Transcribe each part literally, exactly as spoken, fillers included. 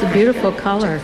a beautiful color.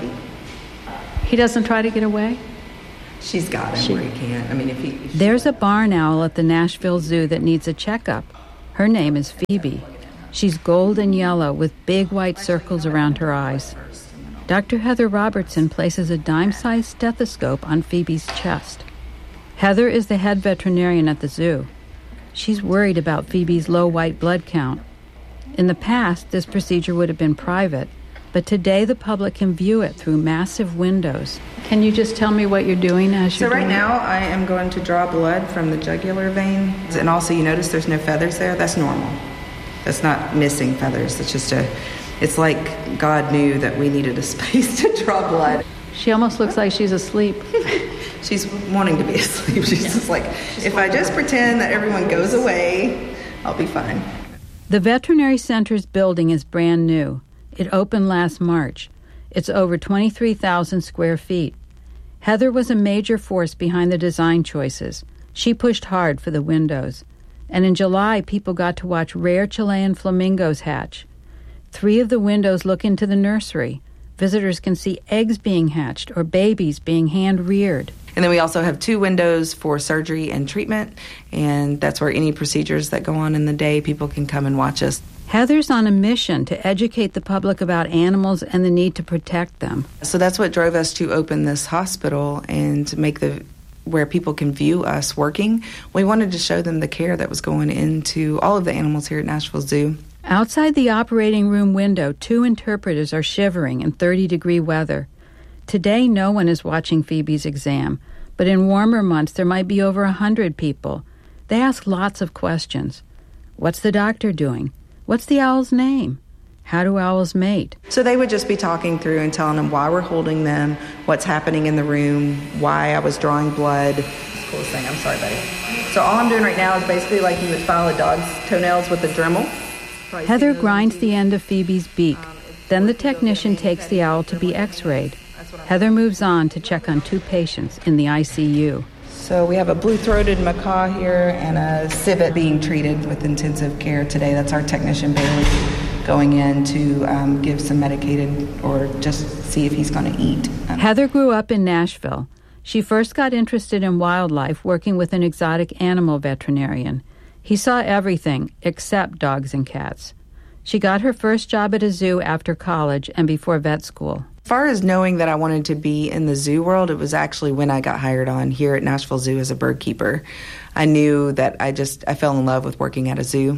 He doesn't try to get away? She's got him she, where he can't. I mean, if he... If there's a barn owl at the Nashville Zoo that needs a checkup. Her name is Phoebe. She's golden yellow with big white circles around her eyes. Doctor Heather Robertson places a dime-sized stethoscope on Phoebe's chest. Heather is the head veterinarian at the zoo. She's worried about Phoebe's low white blood count. In the past, this procedure would have been private, but today the public can view it through massive windows. Can you just tell me what you're doing as you're So right doing now it? I am going to draw blood from the jugular vein. And also you notice there's no feathers there. That's normal. That's not missing feathers. It's just a, it's like God knew that we needed a space to draw blood. She almost looks like she's asleep. She's wanting to be asleep. She's yeah. just like, she's if I just pretend that everyone goes away, I'll be fine. The Veterinary Center's building is brand new. It opened last March. It's over twenty-three thousand square feet. Heather was a major force behind the design choices. She pushed hard for the windows. And in July, people got to watch rare Chilean flamingos hatch. Three of the windows look into the nursery. Visitors can see eggs being hatched or babies being hand-reared. And then we also have two windows for surgery and treatment, and that's where any procedures that go on in the day, people can come and watch us. Heather's on a mission to educate the public about animals and the need to protect them. So that's what drove us to open this hospital and to make the where people can view us working. We wanted to show them the care that was going into all of the animals here at Nashville Zoo. Outside the operating room window, two interpreters are shivering in thirty-degree weather. Today, no one is watching Phoebe's exam, but in warmer months, there might be over a hundred people. They ask lots of questions. What's the doctor doing? What's the owl's name? How do owls mate? So they would just be talking through and telling them why we're holding them, what's happening in the room, why I was drawing blood. That's the coolest thing. I'm sorry, buddy. So all I'm doing right now is basically like you would file a dog's toenails with a Dremel. Heather grinds the end of Phoebe's beak. Then the technician takes the owl to be x-rayed. Heather moves on to check on two patients in the I C U. So we have a blue-throated macaw here and a civet being treated with intensive care today. That's our technician, Bailey, going in to um, give some medicated or just see if he's going to eat. Heather grew up in Nashville. She first got interested in wildlife working with an exotic animal veterinarian. He saw everything except dogs and cats. She got her first job at a zoo after college and before vet school. As far as knowing that I wanted to be in the zoo world, it was actually when I got hired on here at Nashville Zoo as a bird keeper. I knew that I just, I fell in love with working at a zoo.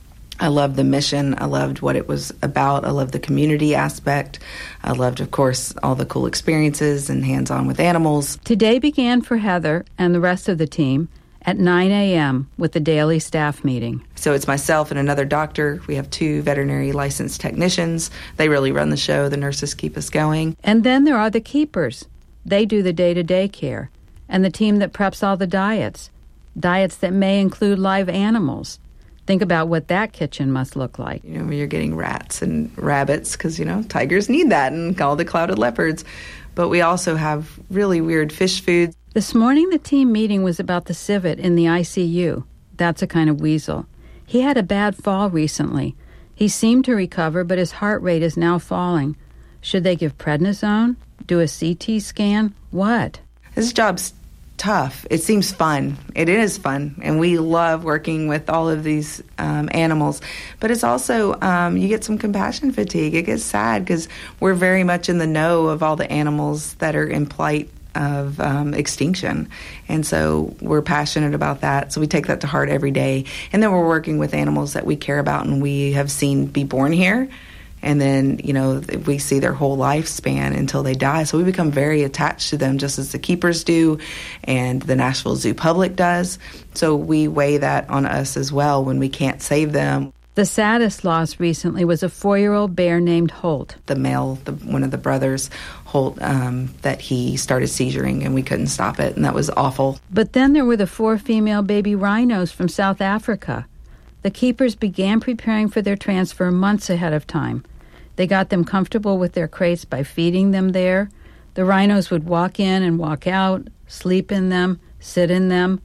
I loved the mission. I loved what it was about. I loved the community aspect. I loved, of course, all the cool experiences and hands-on with animals. Today began for Heather and the rest of the team at nine a.m. with the daily staff meeting. So it's myself and another doctor. We have two veterinary licensed technicians. They really run the show. The nurses keep us going. And then there are the keepers. They do the day-to-day care. And the team that preps all the diets. Diets that may include live animals. Think about what that kitchen must look like. You know, you're getting rats and rabbits because, you know, tigers need that and all the clouded leopards. But we also have really weird fish foods. This morning, the team meeting was about the civet in the I C U. That's a kind of weasel. He had a bad fall recently. He seemed to recover, but his heart rate is now falling. Should they give prednisone? Do a C T scan? What? This job's tough. It seems fun. It is fun, and we love working with all of these um, animals. But it's also, um, you get some compassion fatigue. It gets sad because we're very much in the know of all the animals that are in plight of um, extinction. And so we're passionate about that. So we take that to heart every day. And then we're working with animals that we care about and we have seen be born here. And then, you know, we see their whole lifespan until they die. So we become very attached to them, just as the keepers do and the Nashville Zoo public does. So we weigh that on us as well when we can't save them. The saddest loss recently was a four-year-old bear named Holt. The male, the, one of the brothers, Holt, um, that he started seizuring and we couldn't stop it, and that was awful. But then there were the four female baby rhinos from South Africa. The keepers began preparing for their transfer months ahead of time. They got them comfortable with their crates by feeding them there. The rhinos would walk in and walk out, sleep in them, sit in them.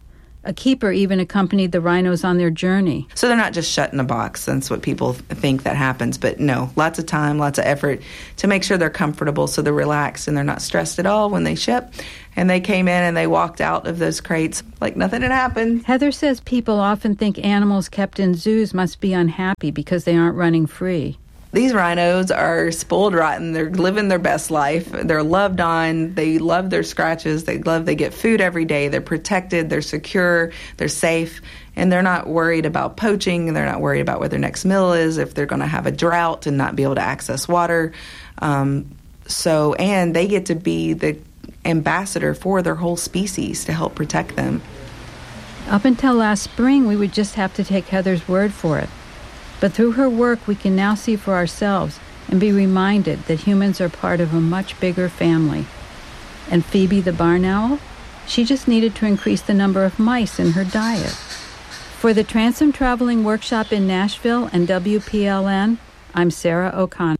A keeper even accompanied the rhinos on their journey. So they're not just shut in a box. That's what people think that happens. But no, lots of time, lots of effort to make sure they're comfortable so they're relaxed and they're not stressed at all when they ship. And they came in and they walked out of those crates like nothing had happened. Heather says people often think animals kept in zoos must be unhappy because they aren't running free. These rhinos are spoiled rotten. They're living their best life. They're loved on. They love their scratches. They love, they get food every day. They're protected. They're secure. They're safe. And they're not worried about poaching. They're not worried about where their next meal is, if they're going to have a drought and not be able to access water. Um, so, and they get to be the ambassador for their whole species to help protect them. Up until last spring, we would just have to take Heather's word for it. But through her work, we can now see for ourselves and be reminded that humans are part of a much bigger family. And Phoebe the barn owl? She just needed to increase the number of mice in her diet. For the Transom Traveling Workshop in Nashville and W P L N, I'm Sarah O'Connor.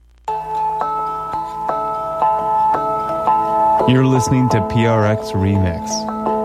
You're listening to P R X Remix.